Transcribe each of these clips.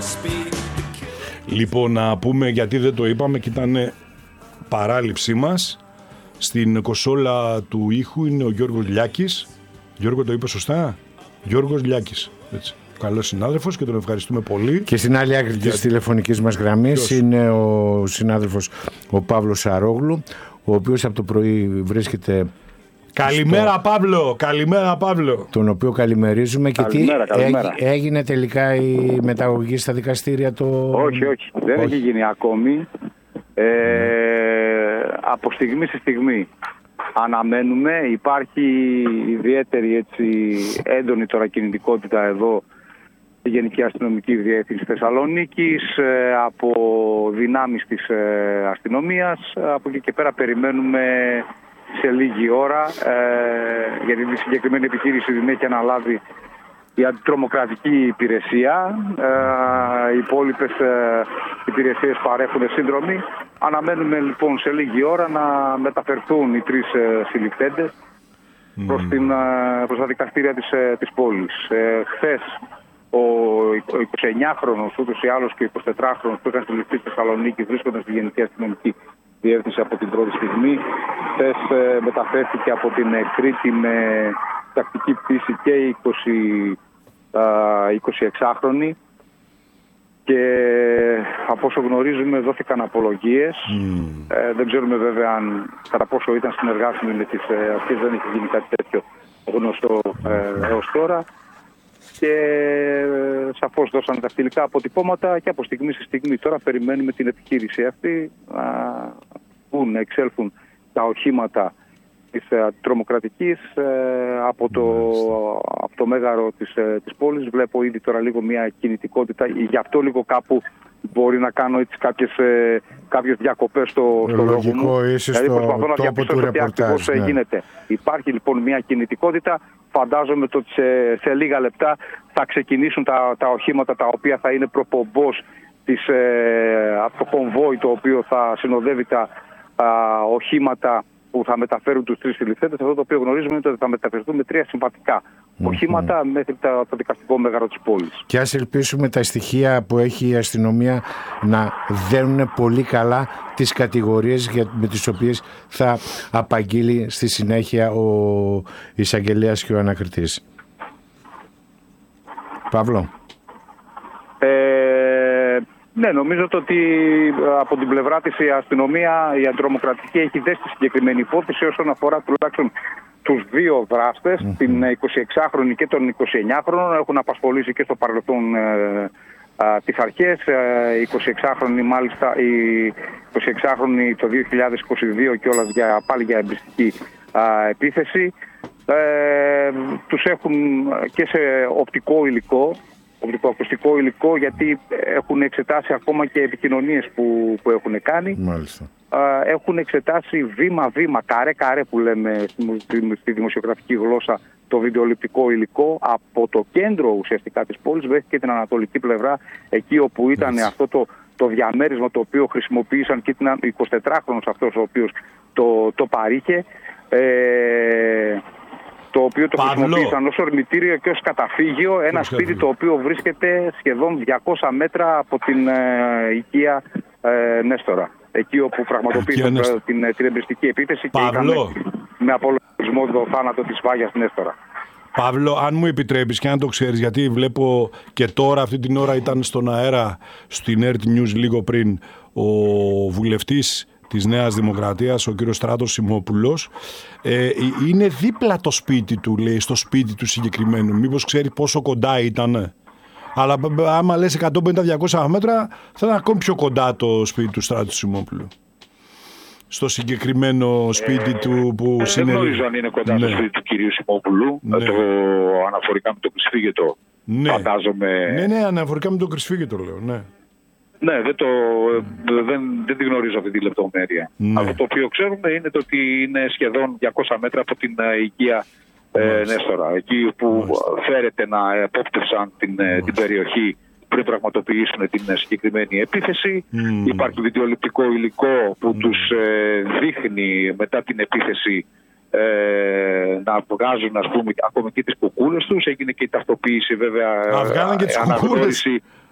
Λοιπόν, να πούμε, γιατί δεν το είπαμε και ήταν παράληψή μας, στην κονσόλα του ήχου είναι ο Γιώργος Λιάκης. Γιώργο, το είπε σωστά? Γιώργος Λιάκης, έτσι. Καλός συνάδελφος και τον ευχαριστούμε πολύ. Και στην άλλη άκρη της τηλεφωνικής μας γραμμής είναι ο συνάδελφος ο Παύλος Αρόγλου, ο οποίος από το πρωί βρίσκεται. Καλημέρα Παύλο, καλημέρα Παύλο. Τον οποίο καλημερίζουμε. Καλημέρα, και τι έγινε τελικά η μεταγωγή στα δικαστήρια? Όχι, δεν έχει γίνει ακόμη. Από στιγμή σε στιγμή αναμένουμε. Υπάρχει ιδιαίτερη έντονη τώρα κινητικότητα εδώ στη Γενική Αστυνομική Διεύθυνση Θεσσαλονίκης, από δυνάμεις της αστυνομίας. Από εκεί και πέρα περιμένουμε σε λίγη ώρα, γιατί τη συγκεκριμένη επιχείρηση την έχει αναλάβει η αντιτρομοκρατική υπηρεσία. Οι υπόλοιπες υπηρεσίες παρέχουν σύνδρομη. Αναμένουμε λοιπόν σε λίγη ώρα να μεταφερθούν οι τρεις συλληφθέντες προς τα δικαστήρια της πόλης. Χθες ο 29χρονος ούτως ή άλλως και ο 24χρονος που είχαν συλληφθεί στη Θεσσαλονίκη βρίσκονταν στη Γενική Αστυνομική Διεύθυνση από την πρώτη στιγμή. Χθες μεταφέρθηκε από την Κρήτη με τακτική πτήση και οι 26χρονοι και από όσο γνωρίζουμε δόθηκαν απολογίες. Δεν ξέρουμε βέβαια αν κατά πόσο ήταν συνεργάσιμοι με τις αρχές, δεν έχει γίνει κάτι τέτοιο γνωστό έως τώρα. Και σαφώς δώσαν δακτυλικά αποτυπώματα και από στιγμή σε στιγμή τώρα περιμένουμε την επιχείρηση αυτή να εξέλθουν τα οχήματα της τρομοκρατικής από το μέγαρο της πόλης. Βλέπω ήδη τώρα λίγο μια κινητικότητα, γι' αυτό λίγο κάπου μπορεί να κάνω έτσι κάποιες διακοπές στο λόγο μου. Δηλαδή προσπαθώ να διαπιστώσω τι ακριβώς γίνεται. Υπάρχει λοιπόν μια κινητικότητα. Φαντάζομαι ότι σε λίγα λεπτά θα ξεκινήσουν τα οχήματα τα οποία θα είναι προπομπός από το κομβόι το οποίο θα συνοδεύει τα οχήματα που θα μεταφέρουν τους τρεις συλληφθέντες. Αυτό το οποίο γνωρίζουμε είναι ότι θα μεταφερθούν με 3 συμβατικά οχήματα μέχρι το δικαστικό μέγαρο της πόλης. Και ας ελπίσουμε τα στοιχεία που έχει η αστυνομία να δένουν πολύ καλά τις κατηγορίες με τις οποίες θα απαγγείλει στη συνέχεια ο εισαγγελέας και ο ανακριτής. Παύλο. Ναι, νομίζω ότι από την πλευρά της η αστυνομία, η αντιτρομοκρατική, έχει δέσει τη συγκεκριμένη υπόθεση όσον αφορά τουλάχιστον τους δύο δράστες, την 26χρονη και τον 29χρονο. Έχουν απασχολήσει και στο παρελθόν τις αρχές. Η 26χρονη μάλιστα, η 26χρονη το 2022 κιόλας πάλι για εμπριστική επίθεση. Τους έχουν και σε οπτικοακουστικό υλικό, γιατί έχουν εξετάσει ακόμα και επικοινωνίες που έχουν κάνει. Μάλιστα. Έχουν εξετάσει βήμα-βήμα, καρέ-καρέ που λέμε στη δημοσιογραφική γλώσσα, το βιντεοληπτικό υλικό από το κέντρο ουσιαστικά της πόλης μέχρι και την ανατολική πλευρά, εκεί όπου ήταν αυτό το διαμέρισμα το οποίο χρησιμοποίησαν και ήταν 24χρονος αυτός ο οποίος το παρήχε. Το οποίο το χρησιμοποίησαν ως ορμητήριο και ως καταφύγιο, ένα σπίτι το οποίο βρίσκεται σχεδόν 200 μέτρα από την οικία Νέστορα. Εκεί όπου πραγματοποίησαν την εμπριστική επίθεση και ήταν με απολογισμό το θάνατο της Βάγιας Νέστορα. Παύλο, αν μου επιτρέπεις και αν το ξέρεις, γιατί βλέπω και τώρα αυτή την ώρα ήταν στον αέρα στην RT News λίγο πριν ο βουλευτής της Νέας Δημοκρατίας, ο κύριος Στράτος Σιμόπουλος, είναι δίπλα το σπίτι του, λέει, στο σπίτι του συγκεκριμένου. Μήπως ξέρει πόσο κοντά ήταν? Αλλά άμα λες 150-200 μέτρα, θα είναι ακόμη πιο κοντά το σπίτι του Στράτου Σιμόπουλου. Στο συγκεκριμένο σπίτι του που δεν γνωρίζω αν είναι κοντά στο σπίτι του κυρίου Σιμόπουλου. Αναφορικά με το Κρυσφύγετο, φαντάζομαι. Ναι, αναφορικά με το Κρυσφύγετο λέω, ναι. Ναι, δεν τη γνωρίζω αυτή τη λεπτομέρεια. Αυτό το οποίο ξέρουμε είναι το ότι είναι σχεδόν 200 μέτρα από την οικία Νέστορα. Εκεί που φέρεται να επόπτευσαν την περιοχή πριν πραγματοποιήσουν την συγκεκριμένη επίθεση. Υπάρχει βιντεοληπτικό υλικό που τους δείχνει μετά την επίθεση να βγάζουν, ας πούμε, ακόμη και τις κουκούλες τους. Έγινε και η ταυτοποίηση βέβαια. Βγάλαν και τις κουκούλες.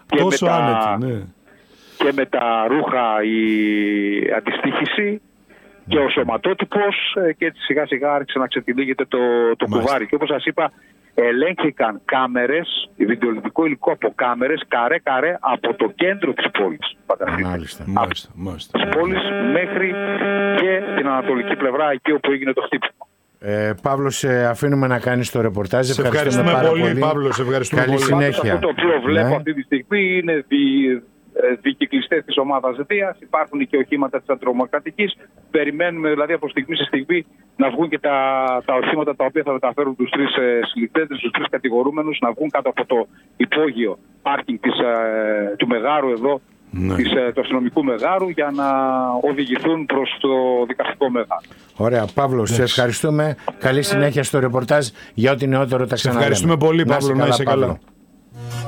Τόσο άνετη, ναι. Και με τα ρούχα η αντιστοίχηση και ο σωματότυπος, και έτσι σιγά σιγά άρχισε να ξετυλίγεται το κουβάρι. Και όπως σας είπα, ελέγχθηκαν κάμερες, βιντεοληπτικό υλικό από κάμερες, καρέ-καρέ από το κέντρο της πόλης. Μάλιστα. Της πόλης μέχρι και την ανατολική πλευρά, εκεί όπου έγινε το χτύπημα. Παύλο, σε αφήνουμε να κάνεις το ρεπορτάζ. Σε ευχαριστούμε πολύ, Παύλο. Σε ευχαριστούμε Καλή πολύ. συνέχεια. Αυτό το οποίο βλέπω αυτή τη στιγμή είναι δικυκλιστές της ομάδας Δίας. Υπάρχουν και οχήματα της αντιτρομοκρατικής. Περιμένουμε δηλαδή από στιγμή σε στιγμή να βγουν και τα οχήματα τα οποία θα μεταφέρουν τους 3 συλληφθέντες, τους 3 κατηγορούμενους, να βγουν κάτω από το υπόγειο πάρκινγκ του Μεγάρου εδώ, του αστυνομικού Μεγάρου, για να οδηγηθούν προς το δικαστικό Μεγάρο. Ωραία, Παύλο, σε ευχαριστούμε. Καλή συνέχεια στο ρεπορτάζ. Για ό,τι νεότερο τα ξαναλέμε. Σε ευχαριστούμε πολύ, Παύλο. Να είσαι καλά.